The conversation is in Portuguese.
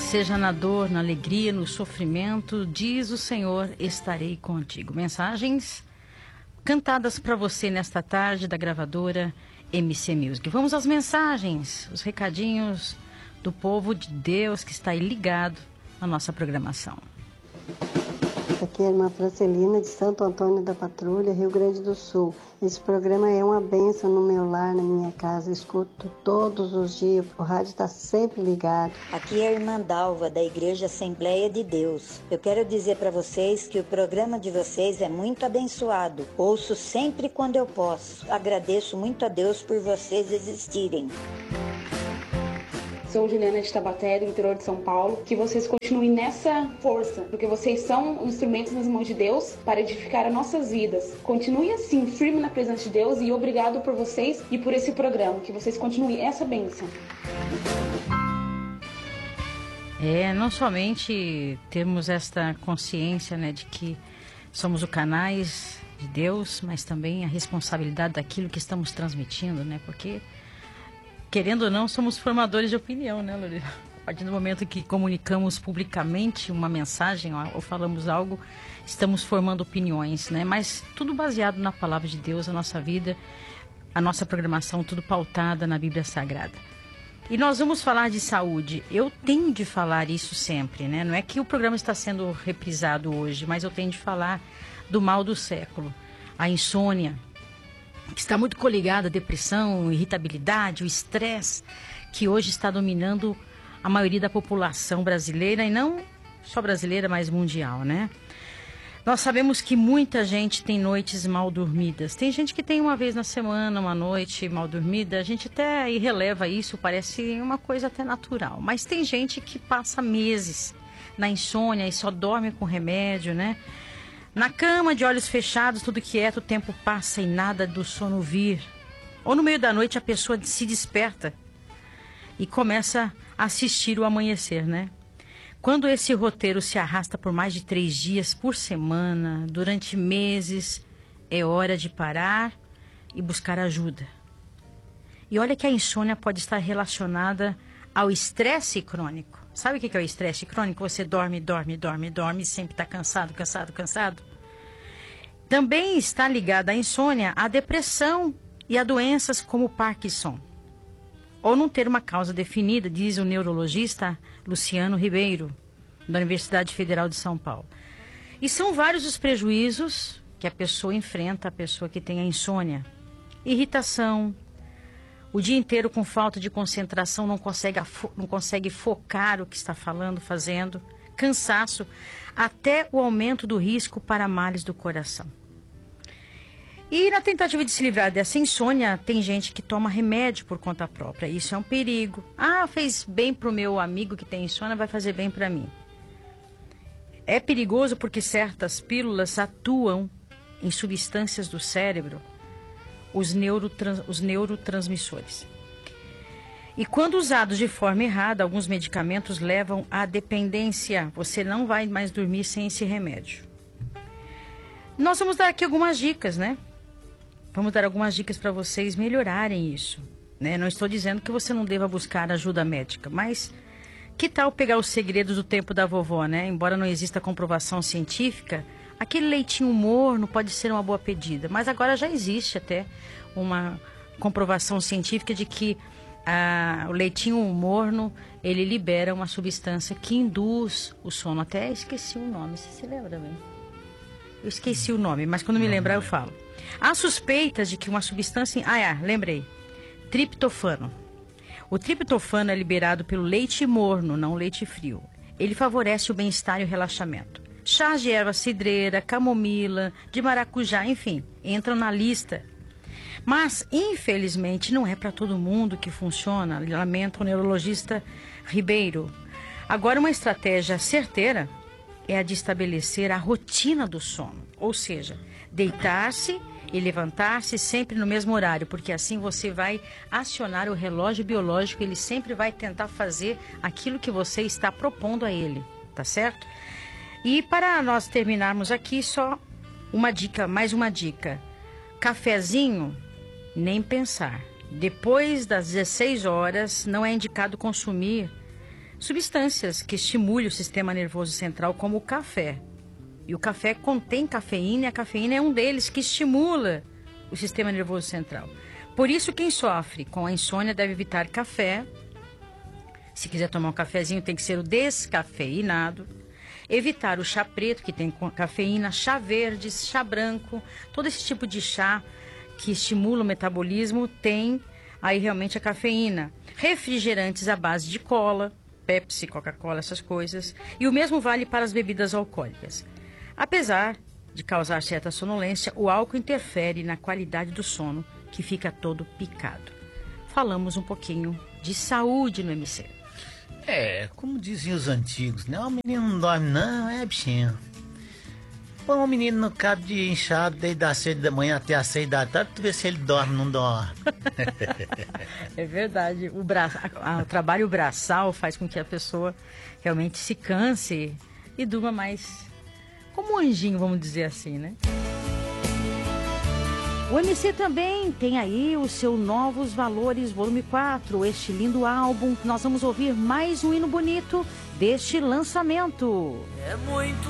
seja na dor, na alegria, no sofrimento, diz o Senhor, estarei contigo. Mensagens cantadas para você nesta tarde da gravadora MC Music. Vamos às mensagens, os recadinhos do povo de Deus que está aí ligado na nossa programação. Aqui é a irmã Francelina de Santo Antônio da Patrulha, Rio Grande do Sul. Esse programa é uma bênção no meu lar, na minha casa. Eu escuto todos os dias, o rádio está sempre ligado. Aqui é a irmã Dalva, da Igreja Assembleia de Deus. Eu quero dizer para vocês que o programa de vocês é muito abençoado. Ouço sempre quando eu posso. Agradeço muito a Deus por vocês existirem. Sou Juliana de Tabaté, do interior de São Paulo. Que vocês continuem nessa força, porque vocês são instrumentos nas mãos de Deus para edificar as nossas vidas. Continue assim, firme na presença de Deus, e obrigado por vocês e por esse programa. Que vocês continuem essa bênção. Não somente temos esta consciência, né, de que somos os canais de Deus, mas também a responsabilidade daquilo que estamos transmitindo, né, porque querendo ou não, somos formadores de opinião, né, Lorena? A partir do momento que comunicamos publicamente uma mensagem ou falamos algo, estamos formando opiniões, né? Mas tudo baseado na palavra de Deus, a nossa vida, a nossa programação, tudo pautada na Bíblia Sagrada. E nós vamos falar de saúde. Eu tenho de falar isso sempre, né? Não é que o programa está sendo reprisado hoje, mas eu tenho de falar do mal do século, a insônia, que está muito coligada à depressão, irritabilidade, o estresse, que hoje está dominando a maioria da população brasileira, e não só brasileira, mas mundial, né? Nós sabemos que muita gente tem noites mal dormidas. Tem gente que tem uma vez na semana, uma noite mal dormida. A gente até releva isso, parece uma coisa até natural. Mas tem gente que passa meses na insônia e só dorme com remédio, né? Na cama, de olhos fechados, tudo quieto, o tempo passa e nada do sono vir. Ou no meio da noite a pessoa se desperta e começa a assistir o amanhecer, né? Quando esse roteiro se arrasta por mais de 3 dias por semana, durante meses, é hora de parar e buscar ajuda. E olha que a insônia pode estar relacionada ao estresse crônico. Sabe o que é o estresse crônico? Você dorme, e sempre está cansado. Também está ligada à insônia, à depressão e a doenças como o Parkinson. Ou não ter uma causa definida, diz o neurologista Luciano Ribeiro, da Universidade Federal de São Paulo. E são vários os prejuízos que a pessoa enfrenta, a pessoa que tem a insônia. Irritação, o dia inteiro com falta de concentração, não consegue focar o que está falando, fazendo. Cansaço, até o aumento do risco para males do coração. E na tentativa de se livrar dessa insônia, tem gente que toma remédio por conta própria. Isso é um perigo. Fez bem para o meu amigo que tem insônia, vai fazer bem para mim. É perigoso porque certas pílulas atuam em substâncias do cérebro, os neurotransmissores. E quando usados de forma errada, alguns medicamentos levam à dependência. Você não vai mais dormir sem esse remédio. Nós vamos dar aqui algumas dicas, né? Vamos dar algumas dicas para vocês melhorarem isso, né? Não estou dizendo que você não deva buscar ajuda médica, mas que tal pegar os segredos do tempo da vovó, né? Embora não exista comprovação científica, aquele leitinho morno pode ser uma boa pedida, mas agora já existe até uma comprovação científica de que o leitinho morno, ele libera uma substância que induz o sono. Até esqueci o nome, você se lembra bem? Eu esqueci o nome, mas quando me lembrar eu falo. Há suspeitas de que uma substância... lembrei. Triptofano. O triptofano é liberado pelo leite morno, não leite frio. Ele favorece o bem-estar e o relaxamento. Chás de erva cidreira, camomila, de maracujá, enfim, entram na lista. Mas, infelizmente, não é para todo mundo que funciona, lamenta o neurologista Ribeiro. Agora, uma estratégia certeira é a de estabelecer a rotina do sono, ou seja, deitar-se e levantar-se sempre no mesmo horário, porque assim você vai acionar o relógio biológico, ele sempre vai tentar fazer aquilo que você está propondo a ele, tá certo? E para nós terminarmos aqui, só uma dica, mais uma dica. Cafezinho, nem pensar. Depois das 16 horas, não é indicado consumir substâncias que estimulem o sistema nervoso central, como o café. E o café contém cafeína, e a cafeína é um deles que estimula o sistema nervoso central. Por isso, quem sofre com a insônia deve evitar café. Se quiser tomar um cafezinho, tem que ser o descafeinado. Evitar o chá preto, que tem cafeína, chá verde, chá branco, todo esse tipo de chá que estimula o metabolismo tem aí realmente a cafeína. Refrigerantes à base de cola, Pepsi, Coca-Cola, essas coisas. E o mesmo vale para as bebidas alcoólicas. Apesar de causar certa sonolência, o álcool interfere na qualidade do sono, que fica todo picado. Falamos um pouquinho de saúde no MC. Como diziam os antigos, né? O menino não dorme não, bichinho. Põe um menino no cabo de inchado desde as 6 da manhã até as 6 da tarde, tu vê se ele dorme ou não dorme. É verdade. O trabalho braçal faz com que a pessoa realmente se canse e durma mais como um anjinho, vamos dizer assim, né? O MC também tem aí o seu Novos Valores, volume 4, este lindo álbum. Nós vamos ouvir mais um hino bonito deste lançamento. É muito